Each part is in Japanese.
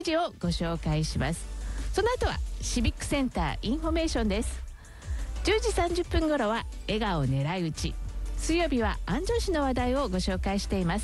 記事をご紹介します。その後はシビックセンターインフォメーションです。10時30分頃は笑顔狙い撃ち。水曜日は安城市の話題をご紹介しています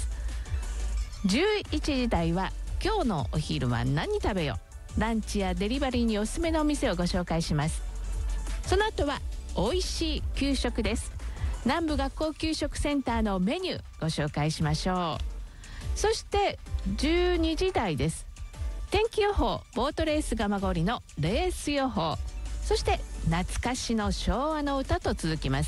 。11時台は今日のお昼は何食べよう。ランチやデリバリーにおすすめのお店をご紹介します。その後は美味しい給食です。南部学校給食センターのメニューご紹介しましょう。そして12時台です。天気予報、ボートレース蒲郡のレース予報、そして懐かしの昭和の歌と続きます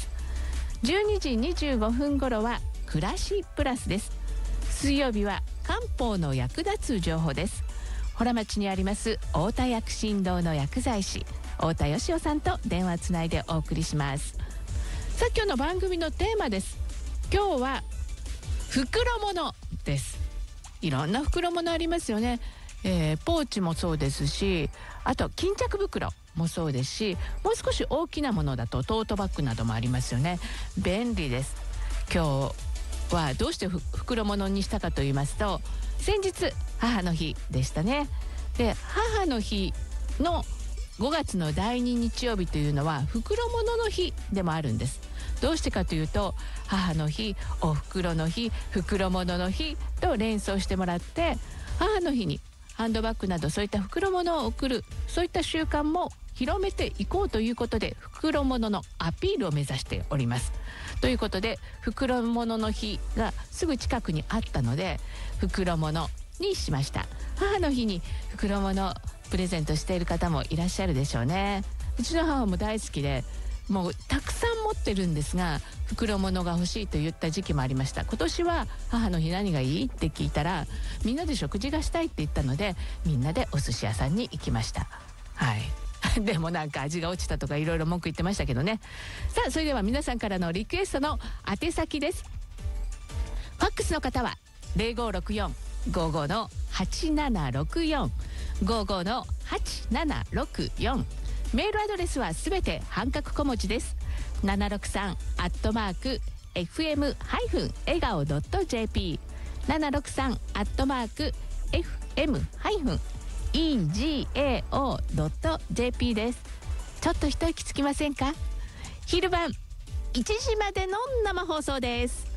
。12時25分頃は暮らしプラスです。水曜日は漢方の役立つ情報です。洞町にあります太田薬品堂の薬剤師太田義夫さんと電話つないでお送りします。さあ今日の番組のテーマです。今日は袋物です。いろんな袋物ありますよね。ポーチもそうですし、あと巾着袋もそうですし、もう少し大きなものだとトートバッグなどもありますよね。便利です。今日はどうして袋物にしたかと言いますと、先日母の日でしたね。で、母の日の5月の第2日曜日というのは袋物の日でもあるんです。どうしてかというと、母の日、お袋の日、袋物の日と連想してもらって、母の日にハンドバッグなどそういった袋物を送る、そういった習慣も広めていこうということで、袋物のアピールを目指しております。ということで袋物の日がすぐ近くにあったので袋物にしました。母の日に袋物プレゼントしている方もいらっしゃるでしょうね。うちの母も大好きで、もうたくさん持ってるんですが、袋物が欲しいと言った時期もありました。今年は母の日何がいいって聞いたら、みんなで食事がしたいって言ったので、みんなでお寿司屋さんに行きました。はいでもなんか味が落ちたとかいろいろ文句言ってましたけどね。さあそれでは皆さんからのリクエストの宛先です。ファックスの方は 0564-55-8764 55-8764、メールアドレスはすべて半角小文字です。763@fm- 笑顔 .jp 763@fm- egao.jp です。ちょっと一息つきませんか？昼晩1時までの生放送です。